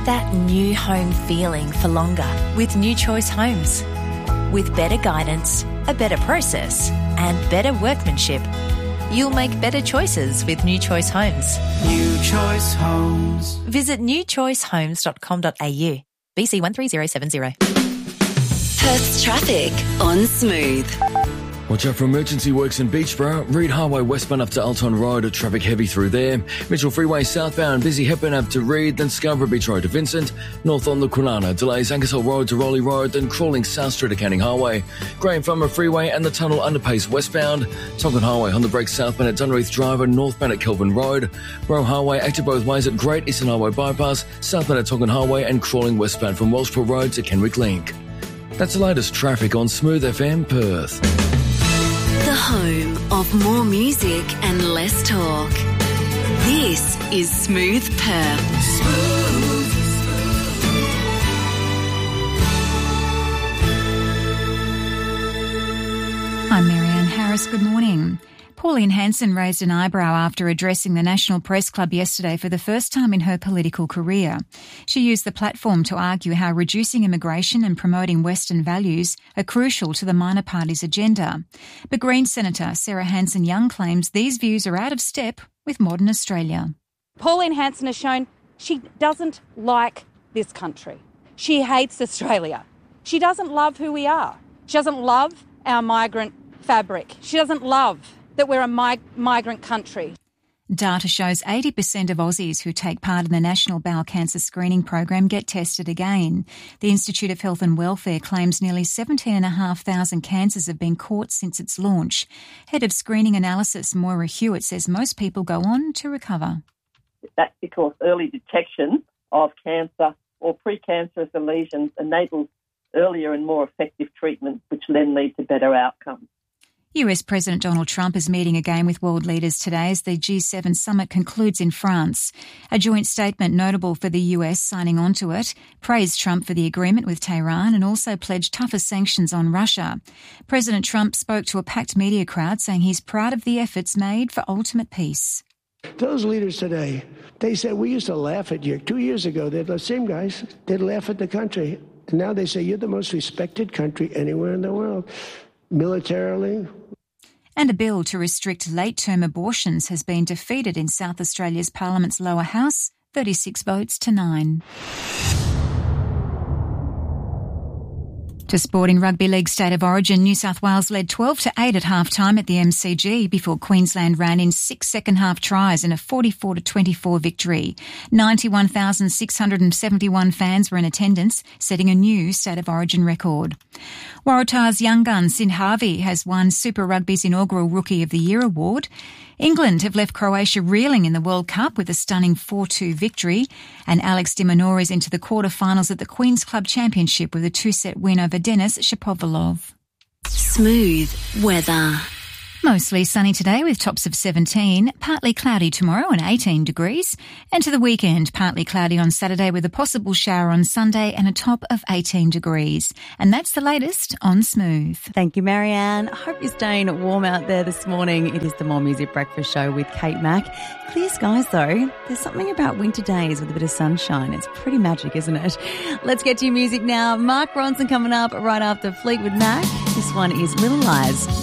that new home feeling for longer with New Choice Homes. With better guidance, a better process, and better workmanship, you'll make better choices with New Choice Homes. New Choice Homes. Visit newchoicehomes.com.au. BC 13070. Perth's traffic on Smooth. Watch out for emergency works in Beachborough. Reed Highway westbound up to Alton Road, traffic heavy through there. Mitchell Freeway southbound, busy Hepburn up to Reed, then Scarborough Beach Road to Vincent. North on the Kwinana, delays Ankersall Road to Rowley Road, then crawling South Street to Canning Highway. Graham Farmer Freeway and the Tunnel Underpace westbound. Tonkin Highway on the break southbound at Dunreath Driver, northbound at Kelvin Road. Roe Highway active both ways at Great Eastern Highway Bypass, southbound at Tonkin Highway and crawling westbound from Welshpool Road to Kenwick Link. That's the latest traffic on Smooth FM Perth. The home of more music and less talk. This is Smooth Perth. I'm Marianne Harris. Good morning. Pauline Hanson raised an eyebrow after addressing the National Press Club yesterday for the first time in her political career. She used the platform to argue how reducing immigration and promoting Western values are crucial to the minor party's agenda. But Greens Senator Sarah Hanson-Young claims these views are out of step with modern Australia. Pauline Hanson has shown she doesn't like this country. She hates Australia. She doesn't love who we are. She doesn't love our migrant fabric. She doesn't love that we're a migrant country. Data shows 80% of Aussies who take part in the National Bowel Cancer Screening Program get tested again. The Institute of Health and Welfare claims nearly 17,500 cancers have been caught since its launch. Head of Screening Analysis Moira Hewitt says most people go on to recover. That's because early detection of cancer or precancerous lesions enables earlier and more effective treatment, which then lead to better outcomes. US President Donald Trump is meeting again with world leaders today as the G7 summit concludes in France. A joint statement notable for the US signing on to it praised Trump for the agreement with Tehran and also pledged tougher sanctions on Russia. President Trump spoke to a packed media crowd saying he's proud of the efforts made for ultimate peace. Those leaders today, they said, we used to laugh at you. 2 years ago, they're the same guys. They'd laugh at the country. And now they say you're the most respected country anywhere in the world. Militarily. And a bill to restrict late-term abortions has been defeated in South Australia's Parliament's lower house, 36 votes to 9. To sport in Rugby League State of Origin, New South Wales led 12-8 at half-time at the MCG before Queensland ran in 6 second-half tries in a 44-24 victory. 91,671 fans were in attendance, setting a new State of Origin record. Waratah's young gun, Sin Harvey, has won Super Rugby's inaugural Rookie of the Year award. England have left Croatia reeling in the World Cup with a stunning 4-2 victory, and Alex de Minaur is into the quarter-finals at the Queen's Club Championship with a 2-set win over Denis Shapovalov. Smooth weather. Mostly sunny today with tops of 17, partly cloudy tomorrow and 18 degrees, and to the weekend, partly cloudy on Saturday with a possible shower on Sunday and a top of 18 degrees. And that's the latest on Smooth. Thank you, Marianne. I hope you're staying warm out there this morning. It is the More Music Breakfast Show with Kate Mack. Clear skies though. There's something about winter days with a bit of sunshine. It's pretty magic, isn't it? Let's get to your music now. Mark Ronson coming up right after Fleetwood Mac. This one is Little Lies.